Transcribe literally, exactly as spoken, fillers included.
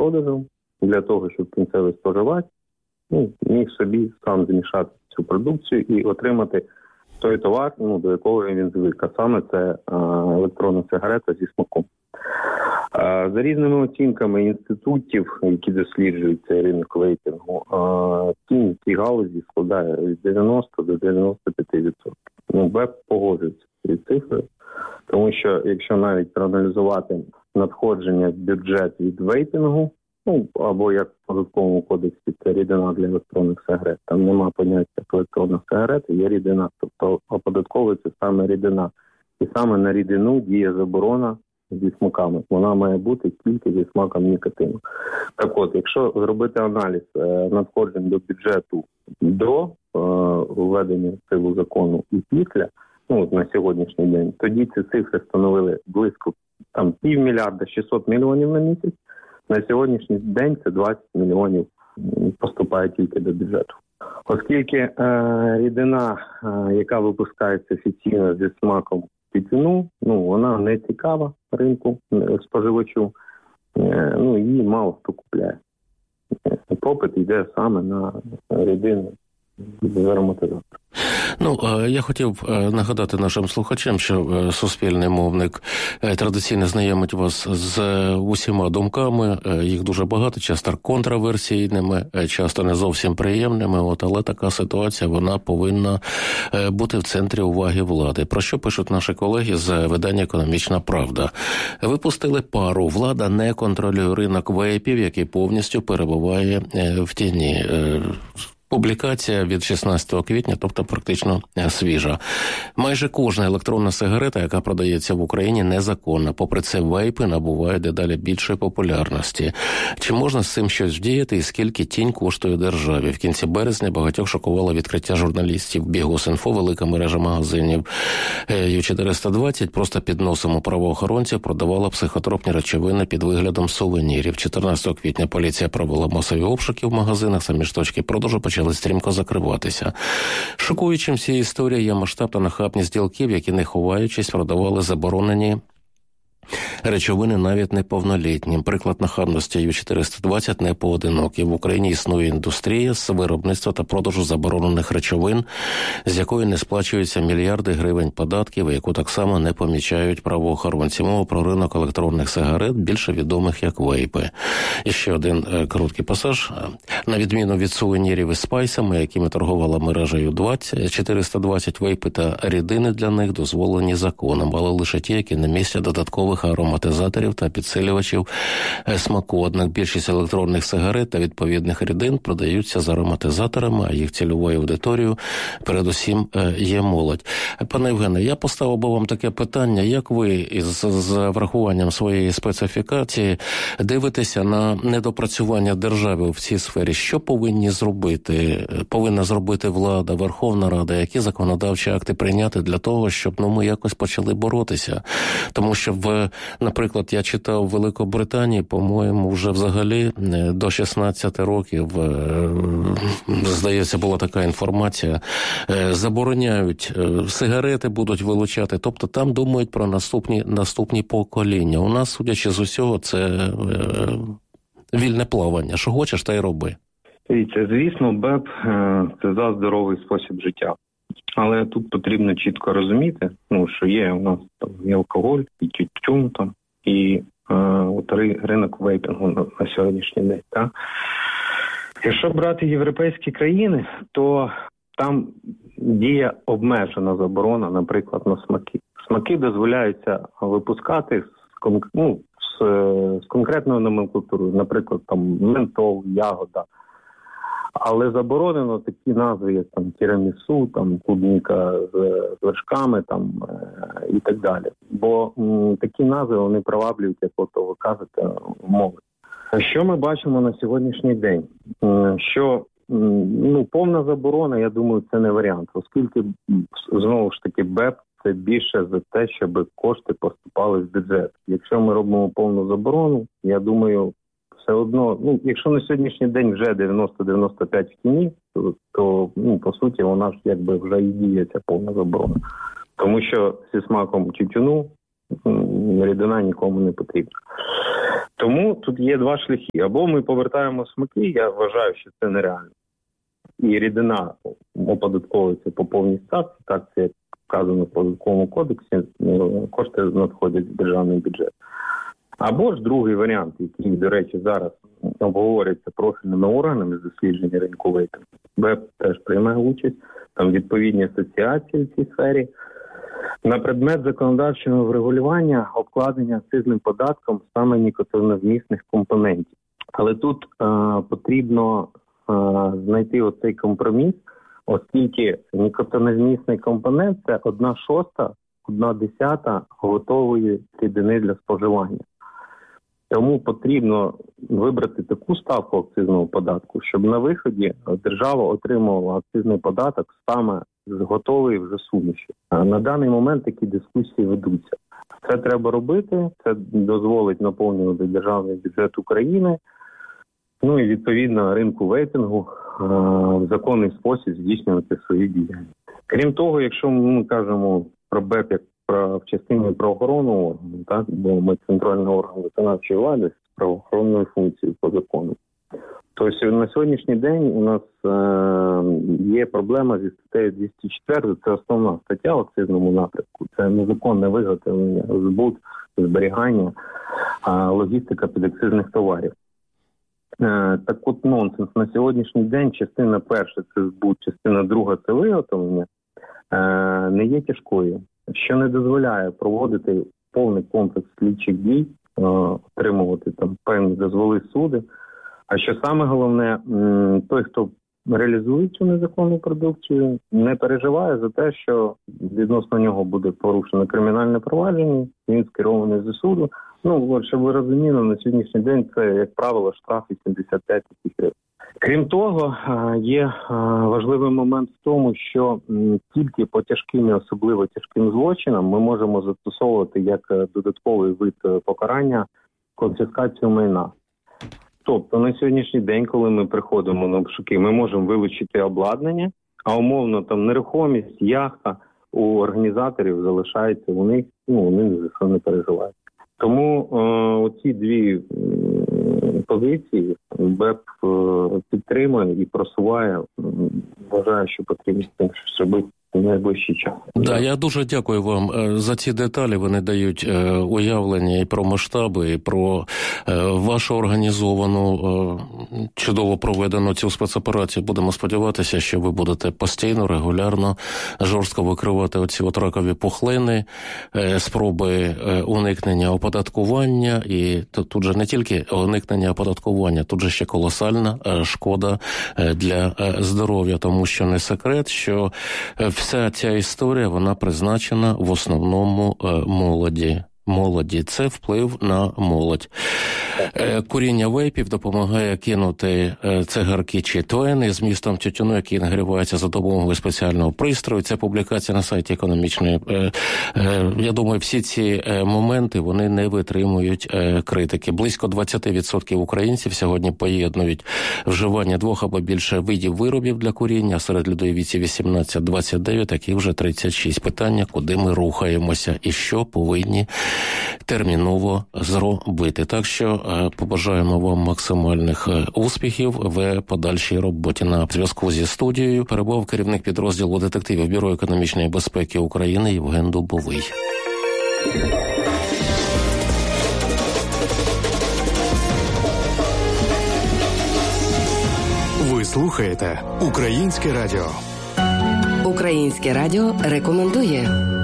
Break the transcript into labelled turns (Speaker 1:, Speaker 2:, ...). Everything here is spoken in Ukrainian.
Speaker 1: продажем, для того, щоб кінцевий споживач ну, міг собі сам змішати цю продукцію і отримати той товар, ну, до якого він звик. А саме це а, електронна сигарета зі смаком. А, за різними оцінками інститутів, які досліджують цей ринок вейпінгу, тінь цій галузі складає від дев'яносто до дев'яносто п'ять відсотків. Ну, БЕП погоджується з цією цифрою, тому що якщо навіть проаналізувати надходження в бюджет від вейпінгу, ну, або як в податковому кодексі, це рідина для електронних сигарет. Там нема поняття як електронна сигарета, є рідина. Тобто оподатковується саме рідина. І саме на рідину діє заборона зі смаками. Вона має бути тільки зі смаком нікотину. Так от, якщо зробити аналіз надходжень до бюджету до е, введення в силу закону і після, ну, на сьогоднішній день, тоді ці цифри становили близько там півмільярда шістсот мільйонів на місяць. На сьогоднішній день це двадцять мільйонів поступає тільки до бюджету. Оскільки е, рідина, е, яка випускається офіційно зі смаком тютюну, ну, вона не цікава ринку е, споживачу, е, ну, її мало хто купляє. Попит йде саме на рідину з ароматизатором.
Speaker 2: Ну, я хотів нагадати нашим слухачам, що суспільний мовник традиційно знайомить вас з усіма думками, їх дуже багато, часто контраверсійними, часто не зовсім приємними, от, але така ситуація, вона повинна бути в центрі уваги влади. Про що пишуть наші колеги з видання «Економічна правда»? Випустили пару. Влада не контролює ринок вейпів, який повністю перебуває в тіні. Публікація від шістнадцятого квітня, тобто практично свіжа. Майже кожна електронна сигарета, яка продається в Україні, незаконна. Попри це, вейпи набувають дедалі більшої популярності. Чи можна з цим щось вдіяти і скільки тінь коштує державі? В кінці березня багатьох шокувало відкриття журналістів Бігус.Інфо, велика мережа магазинів Ю чотириста двадцять просто під носом у правоохоронців продавала психотропні речовини під виглядом сувенірів. чотирнадцятого квітня поліція провела масові обшуки в магазинах, самі ж точки продажу почали стрімко закриватися. Шокуючим цієї історії є масштаб та нахабність ділків, які, не ховаючись, продавали заборонені речовини навіть неповнолітнім. Приклад нахабності Ю чотириста двадцять не поодинокий. В Україні існує індустрія з виробництва та продажу заборонених речовин, з якої не сплачуються мільярди гривень податків, яку так само не помічають правоохоронці. Мова про ринок електронних сигарет, більше відомих як вейпи. І ще один е, короткий пасаж. На відміну від сувенірів із спайсами, якими торгувала мережа Ю чотириста двадцять, вейпи та рідини для них дозволені законом, але лише ті, які не містять додаткових ароматизаторів та підсилювачів смаку. Однак більшість електронних сигарет та відповідних рідин продаються з ароматизаторами, а їх цільовою аудиторією передусім є молодь. Пане Євгене, я поставив би вам таке питання. Як ви із з врахуванням своєї специфікації дивитеся на недопрацювання держави в цій сфері? Що повинні зробити? Повинна зробити влада, Верховна Рада? Які законодавчі акти прийняти для того, щоб ну, ми якось почали боротися? Тому що в наприклад, я читав в Великобританії, по-моєму, вже взагалі до шістнадцяти років, здається, була така інформація, забороняють, сигарети будуть вилучати, тобто там думають про наступні, наступні покоління. У нас, судячи з усього, це вільне плавання. Що хочеш, та й роби.
Speaker 1: Дивіться, звісно, БЕП – це за здоровий спосіб життя. Але тут потрібно чітко розуміти, ну, що є у нас там і алкоголь, і тютюн, там, і е, от ринок вейпінгу на, на сьогоднішній день. Так? Якщо брати європейські країни, то там діє обмежена заборона, наприклад, на смаки. Смаки дозволяються випускати з, ну, з, з конкретною номенклатурою, наприклад, там ментол, ягода. Але заборонено такі назви, як там тірамісу, там клубніка з, з вершками, там е, і так далі. Бо м, такі назви вони приваблюють, як от ви кажете, молодь. Що ми бачимо на сьогоднішній день? Е, що м, ну повна заборона, я думаю, це не варіант, оскільки знову ж таки БЕП це більше за те, щоб кошти поступали в бюджет. Якщо ми робимо повну заборону, я думаю, все одно, ну, якщо на сьогоднішній день вже дев'яносто - дев'яносто п'ять в тіні, то, то ну, по суті, вона ж якби вже і діє ця повна заборона. Тому що зі смаком тютюну рідина нікому не потрібна. Тому тут є два шляхи. Або ми повертаємо смаки, я вважаю, що це нереально. І рідина оподатковується по повній ставці, так це як вказано в податковому кодексі, кошти надходять в державний бюджет. Або ж другий варіант, який, до речі, зараз обговорюється профільними органами з дослідження ринкової. БЕП теж приймає участь, там відповідні асоціації в цій сфері. На предмет законодавчого врегулювання обкладення акцизним податком саме нікотиновмісних компонентів. Але тут е, потрібно е, знайти оцей компроміс, оскільки нікотиновмісний компонент – це одна шоста, одна десята готової рідини для споживання. Тому потрібно вибрати таку ставку акцизного податку, щоб на виході держава отримувала акцизний податок саме з готової вже суміші. На даний момент такі дискусії ведуться. Це треба робити, це дозволить наповнювати державний бюджет України, ну і відповідно ринку вейпінгу в законний спосіб здійснювати свої діяльності. Крім того, якщо ми кажемо про БЕП як про в частині правоохоронного органу, так, бо ми центральний орган виконавчої влади з правоохоронною функцією по закону. Тобто на сьогоднішній день у нас е- є проблема зі статтею двісті чотири, це основна стаття в акцизному напрямку, це незаконне виготовлення, збут, зберігання, е- логістика підакцизних товарів. Е- так от нонсенс, на сьогоднішній день частина перша це збут, частина друга це виготовлення, е- не є тяжкою, що не дозволяє проводити повний комплекс слідчих дій, е- отримувати там певні дозволи суди. А що саме головне, той, хто реалізує цю незаконну продукцію, не переживає за те, що відносно нього буде порушено кримінальне провадження, він скерований до суду. Ну, от, щоб ви розуміли, на сьогоднішній день це, як правило, штраф вісімдесят п'ять тисяч гривень. Крім того, є важливий момент в тому, що тільки по тяжким і особливо тяжким злочинам ми можемо застосовувати як додатковий вид покарання конфіскацію майна. Тобто на сьогоднішній день, коли ми приходимо на обшуки, ми можемо вилучити обладнання, а умовно там нерухомість, яхта у організаторів залишається у них, ну вони ні за що не переживають. Тому е, оці дві е, позиції БЕП е, підтримує і просуває. Вважаю, що потрібно зробити в найближчий час.
Speaker 2: Да, я дуже дякую вам за ці деталі. Вони дають уявлення і про масштаби, і про вашу організовану, чудово проведену цю спецоперацію. Будемо сподіватися, що ви будете постійно, регулярно, жорстко викривати оці от ракові пухлини, спроби уникнення оподаткування. І тут же не тільки уникнення оподаткування, тут же ще колосальна шкода для здоров'я, тому що не секрет, що вся ця історія, вона призначена в основному молоді. Молоді. Це вплив на молодь. Куріння вейпів допомагає кинути цигарки чи тоени з містом тютюну, який нагрівається за допомогою спеціального пристрою. Це публікація на сайті економічної. Я думаю, всі ці моменти, вони не витримують критики. Близько двадцять відсотків українців сьогодні поєднують вживання двох або більше видів виробів для куріння. Серед людей в віці вісімнадцять двадцять дев'ять, такі вже тридцять шість. Питання, куди ми рухаємося і що повинні терміново зробити. Так що побажаємо вам максимальних успіхів в подальшій роботі. На зв'язку зі студією перебував керівник підрозділу детективів Бюро економічної безпеки України Євген Дубовий.
Speaker 3: Ви слухаєте Українське радіо.
Speaker 4: Українське радіо рекомендує.